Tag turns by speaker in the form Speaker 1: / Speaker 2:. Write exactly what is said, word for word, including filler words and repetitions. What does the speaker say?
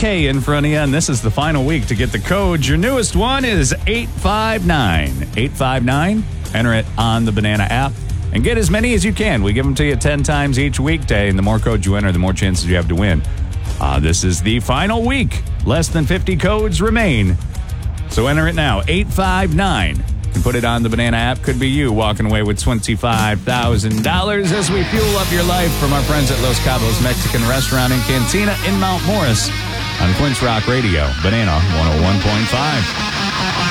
Speaker 1: K in front of you, and this is the final week to get the code. Your newest one is eight five nine. eight five nine. Enter it on the Banana app and get as many as you can. We give them to you ten times each weekday, and the more codes you enter, the more chances you have to win. Uh, this is the final week. Less than fifty codes remain. So enter it now. eight five nine. And put it on the Banana app. Could be you walking away with twenty-five thousand dollars as we fuel up your life from our friends at Los Cabos Mexican Restaurant and Cantina in Mount Morris on Quince Rock Radio. Banana one oh one point five.